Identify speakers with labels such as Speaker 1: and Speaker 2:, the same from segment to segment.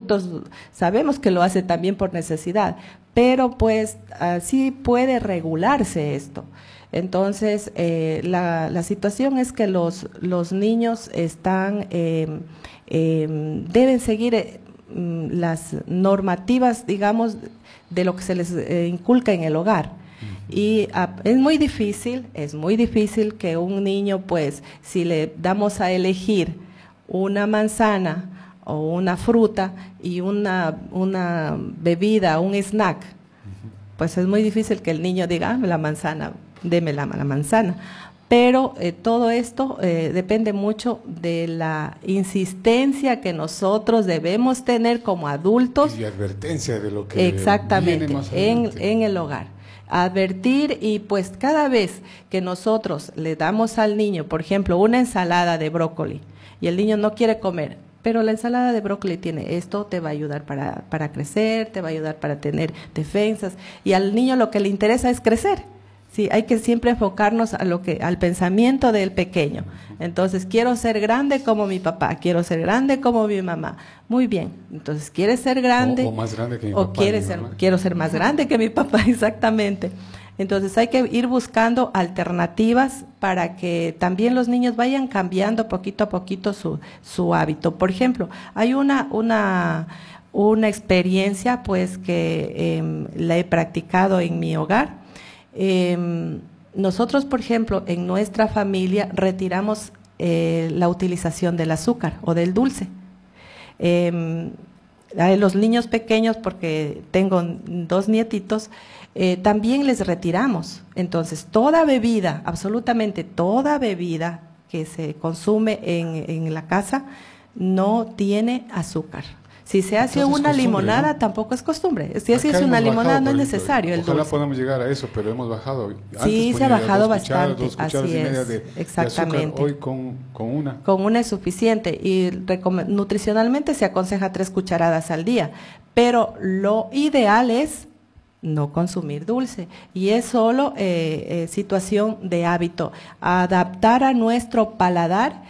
Speaker 1: adultos sabemos que lo hace también por necesidad, pero pues sí puede regularse esto. Entonces, la situación es que los niños están, deben seguir las normativas, digamos, de lo que se les inculca en el hogar. Y es muy difícil que un niño, pues, si le damos a elegir una manzana o una fruta y una bebida, un snack, pues es muy difícil que el niño diga, la manzana, deme la manzana. Pero todo esto depende mucho de la insistencia que nosotros debemos tener como adultos.
Speaker 2: Y advertencia de lo que
Speaker 1: exactamente,
Speaker 2: viene más adelante.
Speaker 1: en el hogar. Advertir, y pues cada vez que nosotros le damos al niño, por ejemplo, una ensalada de brócoli y el niño no quiere comer, pero la ensalada de brócoli tiene esto, te va a ayudar para crecer, te va a ayudar para tener defensas, y al niño lo que le interesa es crecer. Sí, hay que siempre enfocarnos al pensamiento del pequeño. Entonces, quiero ser grande como mi papá, quiero ser grande como mi mamá. Muy bien. Entonces, ¿quieres ser grande?
Speaker 2: O más grande que mi papá.
Speaker 1: O quiero ser más grande que mi papá, exactamente. Entonces, hay que ir buscando alternativas para que también los niños vayan cambiando poquito a poquito su hábito. Por ejemplo, hay una experiencia, pues, que la he practicado en mi hogar. Nosotros, por ejemplo, en nuestra familia retiramos la utilización del azúcar o del dulce. A los niños pequeños, porque tengo 2 nietitos, también les retiramos. Entonces, toda bebida, absolutamente toda bebida que se consume en la casa no tiene azúcar. Si se hace una limonada, ¿no? Tampoco es costumbre. Si se hace una limonada, no es necesario el dulce.
Speaker 2: Ojalá podamos llegar a eso, pero hemos bajado.
Speaker 1: Sí, se ha bajado bastante.
Speaker 2: 2 cucharadas y media de azúcar. Hoy con una.
Speaker 1: Con una es suficiente. Y nutricionalmente se aconseja 3 cucharadas al día. Pero lo ideal es no consumir dulce. Y es solo situación de hábito. Adaptar a nuestro paladar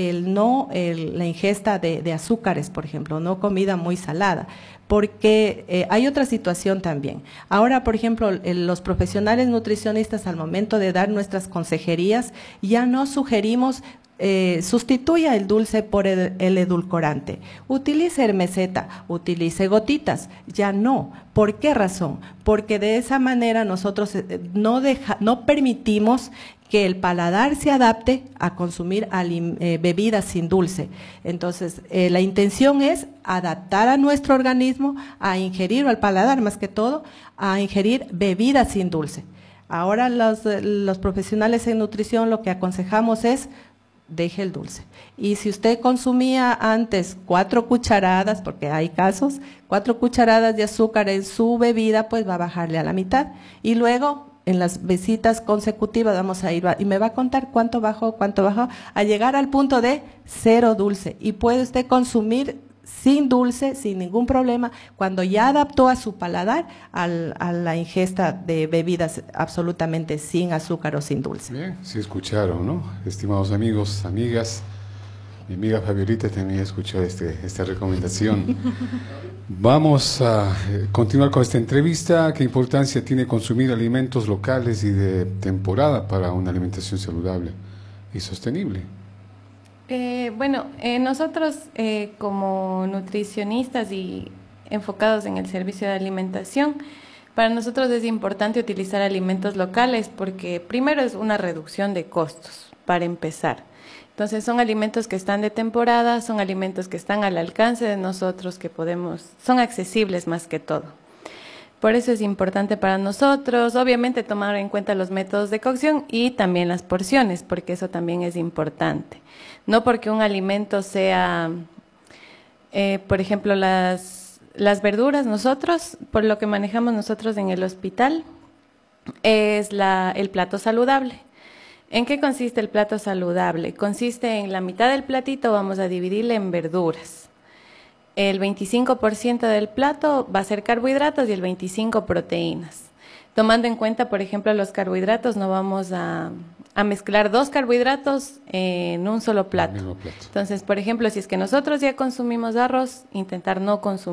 Speaker 1: la ingesta de azúcares, por ejemplo, no comida muy salada, porque hay otra situación también. Ahora, por ejemplo, los profesionales nutricionistas, al momento de dar nuestras consejerías, ya no sugerimos sustituya el dulce por el edulcorante. Utilice hermeseta, utilice gotitas, ya no. ¿Por qué razón? Porque de esa manera nosotros no permitimos que el paladar se adapte a consumir bebidas sin dulce. Entonces, la intención es adaptar a nuestro organismo a ingerir, o al paladar más que todo, a ingerir bebidas sin dulce. Ahora los profesionales en nutrición lo que aconsejamos es deje el dulce. Y si usted consumía antes 4 cucharadas, porque hay casos, 4 cucharadas de azúcar en su bebida, pues va a bajarle a la mitad. Y luego, en las visitas consecutivas, vamos a ir, y me va a contar cuánto bajó, a llegar al punto de 0 dulce. Y puede usted consumir sin dulce, sin ningún problema, cuando ya adaptó a su paladar a la ingesta de bebidas absolutamente sin azúcar o sin dulce.
Speaker 2: Bien, sí escucharon, ¿no? Estimados amigos, amigas, mi amiga Fabiolita también escuchó esta recomendación. Vamos a continuar con esta entrevista. ¿Qué importancia tiene consumir alimentos locales y de temporada para una alimentación saludable y sostenible?
Speaker 3: Nosotros como nutricionistas y enfocados en el servicio de alimentación, para nosotros es importante utilizar alimentos locales porque primero es una reducción de costos, para empezar. Entonces son alimentos que están de temporada, son alimentos que están al alcance de nosotros, son accesibles más que todo. Por eso es importante para nosotros, obviamente, tomar en cuenta los métodos de cocción y también las porciones, porque eso también es importante. No porque un alimento sea, por ejemplo, las verduras, por lo que manejamos nosotros en el hospital, es el plato saludable. ¿En qué consiste el plato saludable? Consiste en la mitad del platito, vamos a dividirle en verduras. El 25% del plato va a ser carbohidratos y el 25% proteínas. Tomando en cuenta, por ejemplo, los carbohidratos, no vamos a mezclar 2 carbohidratos en un solo plato. Entonces, por ejemplo, si es que nosotros ya consumimos arroz, intentar no consumir